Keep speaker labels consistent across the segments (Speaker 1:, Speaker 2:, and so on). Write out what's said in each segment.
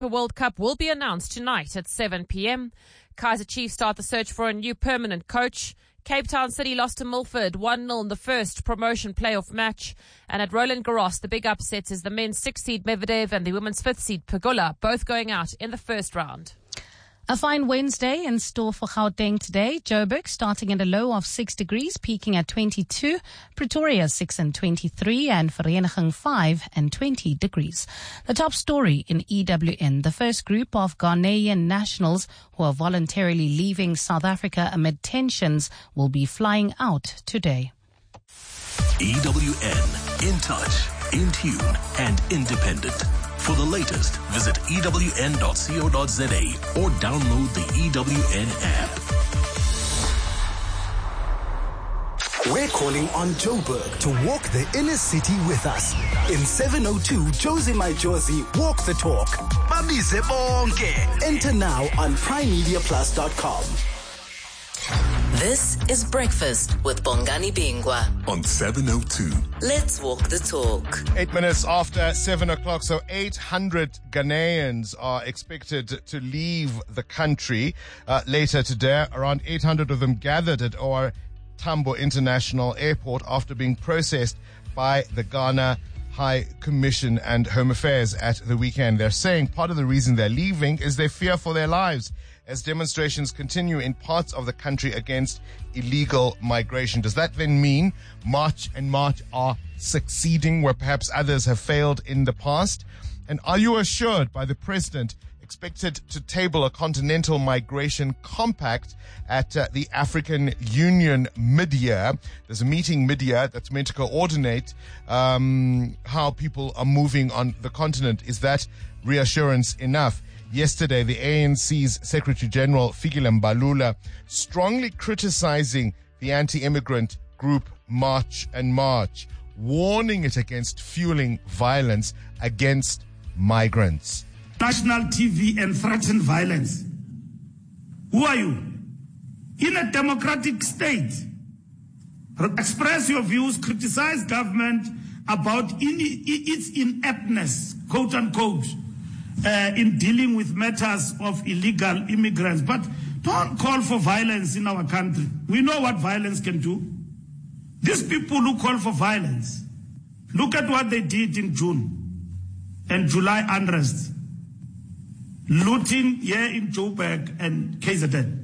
Speaker 1: The World Cup will be announced tonight at 7 p.m. Kaizer Chiefs start the search for a new permanent coach. Cape Town City lost to Milford 1-0 in the first promotion playoff match. And at Roland Garros, the big upsets is the men's 6th seed Medvedev and the women's 5th seed Pegula, both going out in the first round.
Speaker 2: A fine Wednesday in store for Gauteng today. Joburg starting at a low of 6 degrees, peaking at 22. Pretoria 6 and 23, and Vereeniging 5 and 20 degrees. The top story in EWN. The first group of Ghanaian nationals who are voluntarily leaving South Africa amid tensions will be flying out today.
Speaker 3: EWN, in touch, in tune, and independent. For the latest, visit ewn.co.za or download the EWN app.
Speaker 4: We're calling on Joburg to walk the inner city with us. In 702 Josie My Josie, walk the talk. Babize bonke. Enter now on primemediaplus.com.
Speaker 5: This is Breakfast with Bongani Bingwa
Speaker 3: On 702.
Speaker 5: Let's walk the talk.
Speaker 6: 8 minutes after 7 o'clock, so 800 Ghanaians are expected to leave the country later today. Around 800 of them gathered at OR Tambo International Airport after being processed by the Ghana High Commission and Home Affairs at the weekend. They're saying part of the reason they're leaving is their fear for their lives as demonstrations continue in parts of the country against illegal migration. Does that then mean March and March are succeeding where perhaps others have failed in the past? And are you assured by the president expected to table a continental migration compact at the African Union mid-year? There's a meeting mid-year that's meant to coordinate how people are moving on the continent. Is that reassurance enough? Yesterday, the ANC's Secretary General, Fikile Mbalula, strongly criticizing the anti-immigrant group March and March, warning it against fueling violence against migrants.
Speaker 7: National TV and threaten violence. Who are you? In a democratic state, express your views, criticize government about its ineptness, quote unquote, in dealing with matters of illegal immigrants. But don't call for violence in our country. We know what violence can do. These people who call for violence, look at what they did in June and July unrest. Looting here in Joburg and KZN.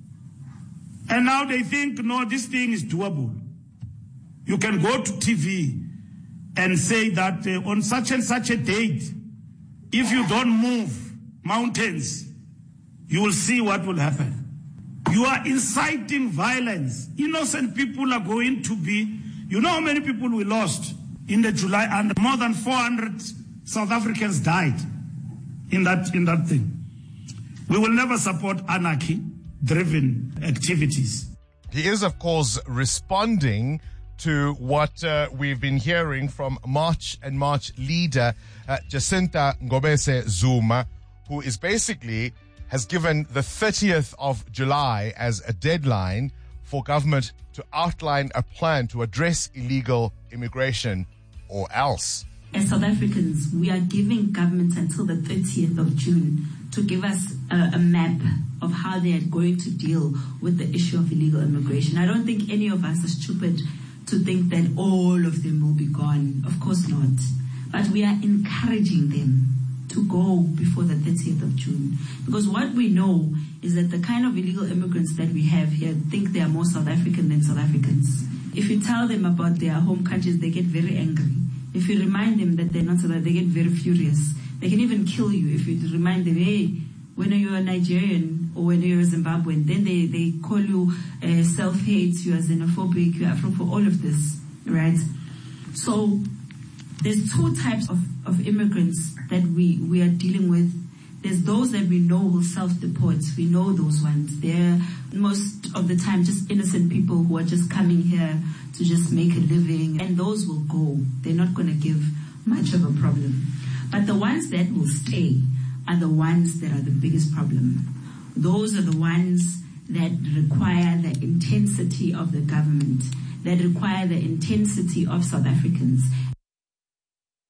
Speaker 7: And now they think, no, this thing is doable. You can go to TV and say that on such and such a date, if you don't move mountains, you will see what will happen. You are inciting violence. Innocent people are going to be, you know how many people we lost in the July, and more than 400 South Africans died in that thing. We will never support anarchy-driven activities.
Speaker 6: He is, of course, responding to what we've been hearing from March and March leader Jacinta Ngobese Zuma, who is basically has given the 30th of July as a deadline for government to outline a plan to address illegal immigration or else.
Speaker 8: As South Africans, we are giving governments until the 30th of June to give us a map of how they are going to deal with the issue of illegal immigration. I don't think any of us are stupid to think that all of them will be gone. Of course not. But we are encouraging them to go before the 30th of June. Because what we know is that the kind of illegal immigrants that we have here think they are more South African than South Africans. If you tell them about their home countries, they get very angry. If you remind them that they're not South African, they get very furious. They can even kill you if you remind them, hey, when you're a Nigerian or when you're a Zimbabwean, then they call you self-hate, you are xenophobic, you are for all of this, right? So there's two types of immigrants that we are dealing with. There's those that we know will self-deport. We know those ones. They're most of the time just innocent people who are just coming here to just make a living. And those will go. They're not going to give much of a problem. But the ones that will stay are the ones that are the biggest problem. Those are the ones that require the intensity of the government, that require the intensity of South Africans.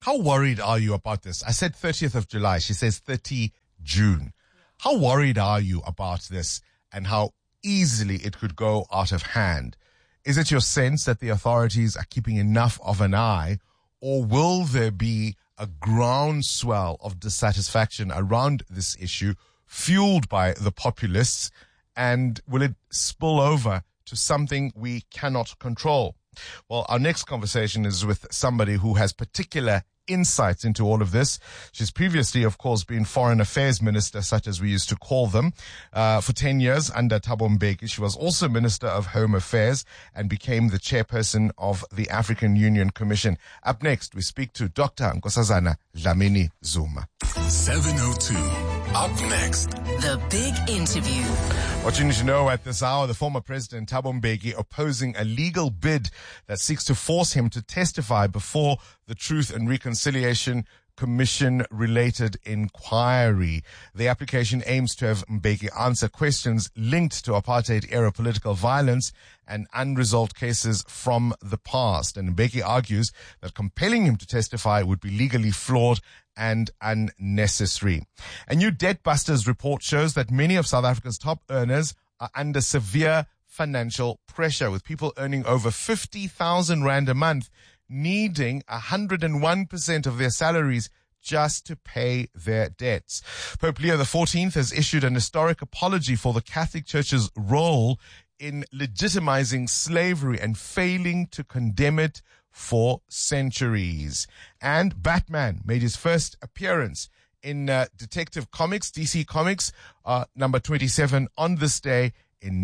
Speaker 6: How worried are you about this? I said 30th of July. She says 30 June. How worried are you about this and how easily it could go out of hand? Is it your sense that the authorities are keeping enough of an eye, or will there be a groundswell of dissatisfaction around this issue fueled by the populists, and will it spill over to something we cannot control? Well, our next conversation is with somebody who has particular insights into all of this. She's previously, of course, been Foreign Affairs Minister, such as we used to call them, for 10 years under Thabo Mbeki. She was also Minister of Home Affairs and became the chairperson of the African Union Commission. Up next, we speak to Dr. Nkosazana Dlamini Zuma.
Speaker 3: 702. Up next.
Speaker 5: The big interview.
Speaker 6: What you need to know at this hour, the former President Thabo Mbeki opposing a legal bid that seeks to force him to testify before the Truth and Reconciliation Commission related inquiry. The application aims to have Mbeki answer questions linked to apartheid-era political violence and unresolved cases from the past. And Mbeki argues that compelling him to testify would be legally flawed and unnecessary. A new Debt Busters report shows that many of South Africa's top earners are under severe financial pressure, with people earning over 50,000 Rand a month needing 101% of their salaries just to pay their debts. Pope Leo XIV has issued an historic apology for the Catholic Church's role in legitimizing slavery and failing to condemn it for centuries. And Batman made his first appearance in Detective Comics, DC Comics, number 27, on this day in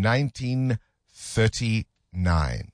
Speaker 6: 1939.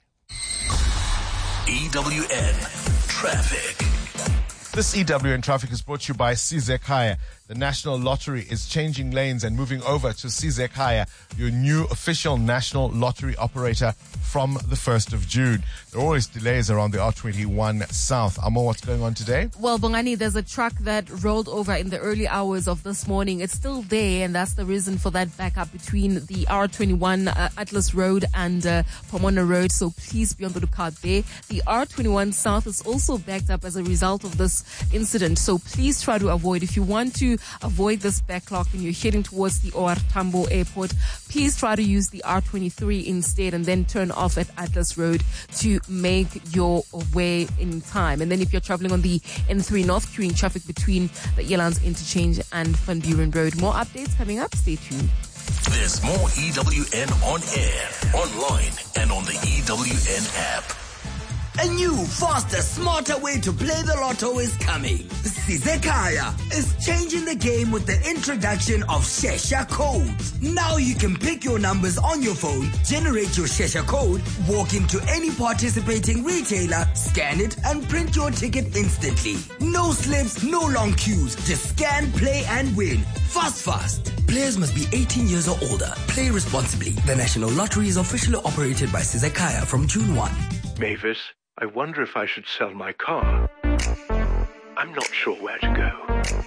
Speaker 3: EWN Traffic.
Speaker 6: This EWN Traffic is brought to you by Sizekaya. The National Lottery is changing lanes and moving over to Sizekaya, your new official national lottery operator from the 1st of June. There are always delays around the R21 South. Amo, what's going on today?
Speaker 9: Well, Bongani, there's a truck that rolled over in the early hours of this morning. It's still there, and that's the reason for that backup between the R21 Atlas Road and Pomona Road. So please be on the lookout there. The R21 South is also backed up as a result of this incident. So please try to avoid, if you want to avoid this backlog and you're heading towards the OR Tambo Airport, please try to use the R23 instead and then turn off at Atlas Road to make your way in time. And then if you're traveling on the N3 North, queuing traffic between the Elands Interchange and Van Buren Road. More updates coming up. Stay tuned.
Speaker 3: There's more EWN on air, online, and on the EWN app.
Speaker 10: A new, faster, smarter way to play the lotto is coming. Sizekaya is changing the game with the introduction of Shesha codes. Now you can pick your numbers on your phone, generate your Shesha code, walk into any participating retailer, scan it, and print your ticket instantly. No slips, no long queues. Just scan, play, and win. Fast. Players must be 18 years or older. Play responsibly. The National Lottery is officially operated by Sizekaya from June 1.
Speaker 11: Mavis, I wonder if I should sell my car. I'm not sure where to go.